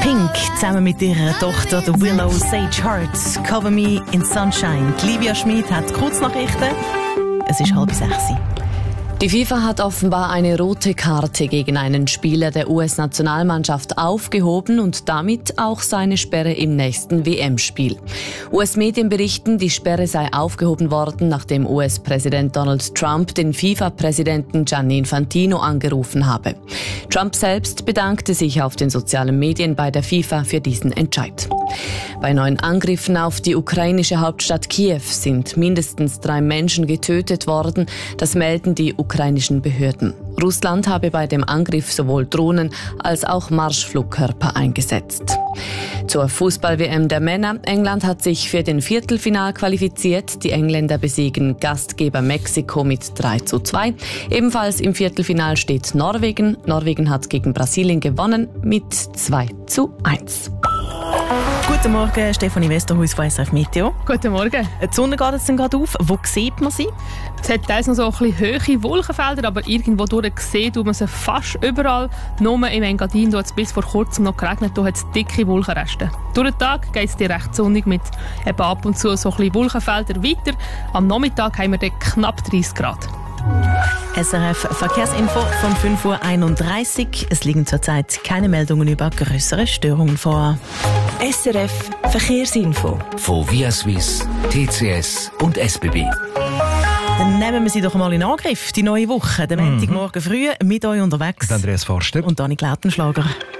Pink zusammen mit ihrer Tochter Willow Sage Hart, Cover Me in Sunshine. Livia Schmid hat Kurznachrichten. Es ist 5:30. Die FIFA hat offenbar eine rote Karte gegen einen Spieler der US-Nationalmannschaft aufgehoben und damit auch seine Sperre im nächsten WM-Spiel. US-Medien berichten, die Sperre sei aufgehoben worden, nachdem US-Präsident Donald Trump den FIFA-Präsidenten Gianni Infantino angerufen habe. Trump selbst bedankte sich auf den sozialen Medien bei der FIFA für diesen Entscheid. Bei neuen Angriffen auf die ukrainische Hauptstadt Kiew sind mindestens 3 Menschen getötet worden. Das melden die ukrainischen Behörden. Russland habe bei dem Angriff sowohl Drohnen als auch Marschflugkörper eingesetzt. Zur Fußball-WM der Männer. England hat sich für den Viertelfinal qualifiziert. Die Engländer besiegen Gastgeber Mexiko mit 3:2. Ebenfalls im Viertelfinal steht Norwegen. Norwegen hat gegen Brasilien gewonnen mit 2:1. Guten Morgen, Stefanie Westerhuis von SRF Meteo. Guten Morgen. Die Sonne geht jetzt gerade auf. Wo sieht man sie? Es hat teils noch so ein bisschen hohe Wolkenfelder, aber irgendwo durch sieht man sie fast überall. Nur im Engadin hat es bis vor kurzem noch geregnet, da hat es dicke Wolkenreste. Durch den Tag geht es dir recht sonnig mit eben ab und zu so ein bisschen Wolkenfelder weiter. Am Nachmittag haben wir dann knapp 30 Grad. SRF Verkehrsinfo von 5:31 Uhr. Es liegen zurzeit keine Meldungen über größere Störungen vor. SRF Verkehrsinfo von Via Suisse, TCS und SBB. Dann nehmen wir sie doch mal in Angriff. Die neue Woche, der Montagmorgen früh, mit euch unterwegs. Andreas Forster und Dani Lautenschlager.